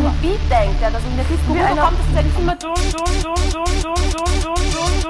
an den Beat denkt, ja, dass in der Disco kommt, das ist ja nicht immer dumm.